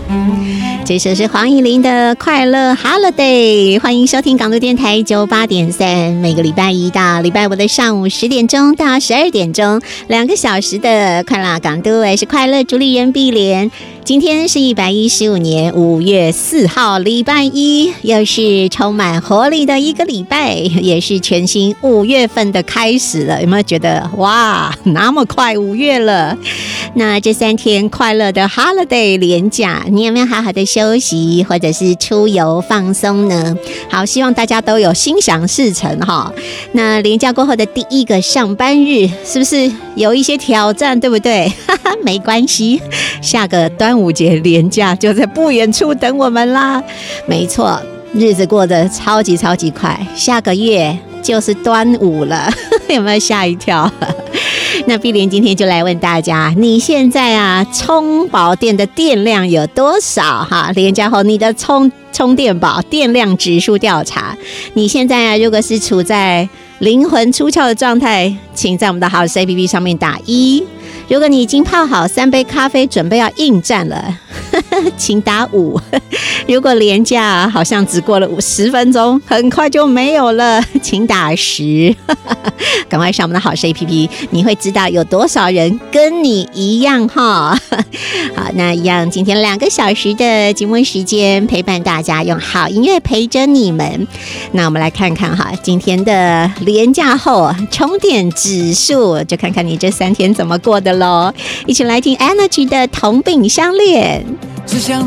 这首是黄乙玲的快乐 Holiday， 欢迎收听港都电台98.3，每个礼拜一到礼拜五的上午10点钟到12点钟，2个小时的快乐港都，我是快乐主理人碧莲。今天是115年5月4号，礼拜一，又是充满活力的一个礼拜，也是全新5月份的开始了。有没有觉得哇，那么快5月了？那这3天快乐的 Holiday 连假，你有没有好好的休息，或者是出游放松呢？好，希望大家都有心想事成哈。那连假过后的第一个上班日，是不是有一些挑战，对不对？没关系，下个端午节连假就在不远处等我们啦。没错，日子过得超级快，下个月就是端午了，有没有吓一跳？那碧莲今天就来问大家，你现在啊充饱电的电量有多少哈？连假后你的充电宝电量指数调查，你现在啊如果是处在灵魂出窍的状态，请在我们的好事 APP 上面打1；如果你已经泡好3杯咖啡准备要应战了，请打5；如果连假好像只过了10分钟，很快就没有了，请打10。赶快上我们的好事 APP， 你会知道有多少人跟你一样哈。好，那一样今天2个小时的节目时间，陪伴大家，用好音乐陪着你们。那我们来看看哈，今天的连假后充电指数，就看看你这3天怎么过的咯。一起来听 Energy 的同病相怜。 只想